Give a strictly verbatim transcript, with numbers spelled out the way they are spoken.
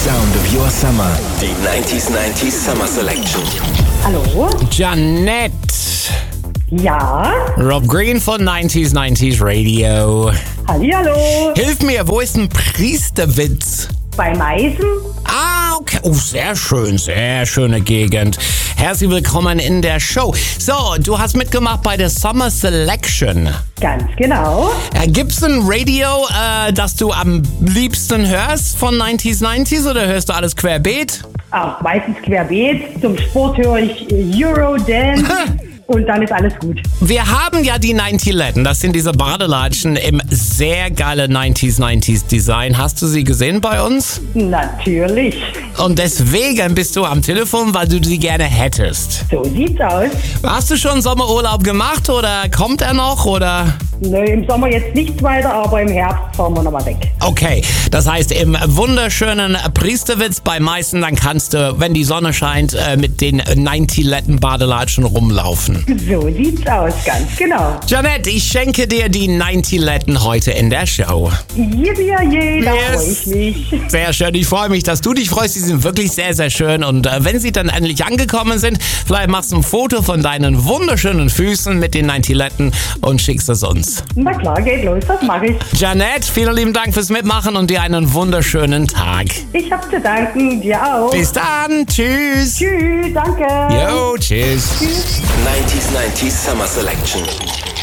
sound of your summer. Die neunzig neunzig Summer Selection. Hallo? Janette. Ja? Rob Green von neunzig neunzig Radio. Hallihallo? Hilf mir, wo ist ein Priesterwitz? Bei Meißen? Ah, okay. Oh, sehr schön, sehr schöne Gegend. Herzlich willkommen in der Show. So, du hast mitgemacht bei der Summer Selection. Ganz genau. Äh, gibt's ein Radio, äh, das du am liebsten hörst von neunzig neunzig oder hörst du alles querbeet? Auch meistens querbeet. Zum Sport höre ich Eurodance. Und dann ist alles gut. Wir haben ja die neunzig Letten, das sind diese Badelatschen im sehr geilen neunzig neunzig Design. Hast du sie gesehen bei uns? Natürlich. Und deswegen bist du am Telefon, weil du sie gerne hättest. So sieht's aus. Hast du schon Sommerurlaub gemacht oder kommt er noch oder? Nö, im Sommer jetzt nichts weiter, aber im Herbst fahren wir nochmal weg. Okay, das heißt im wunderschönen Priesterwitz bei Meißen, dann kannst du, wenn die Sonne scheint, mit den neunzig Letten Badelatschen rumlaufen. So sieht's aus, ganz genau. Janette, ich schenke dir die neunzig Letten heute in der Show. Yippie, je, da Yes. freue ich mich. Sehr schön, ich freue mich, dass du dich freust. Die sind wirklich sehr, sehr schön. Und äh, wenn sie dann endlich angekommen sind, vielleicht machst du ein Foto von deinen wunderschönen Füßen mit den neunzig Letten und schickst es uns. Na klar, geht los, das mache ich. Janette, vielen lieben Dank fürs Mitmachen und dir einen wunderschönen Tag. Ich hab zu danken, dir auch. Bis dann, tschüss. Tschüss, danke. Jo, tschüss. neunzig neunzig Summer Selection.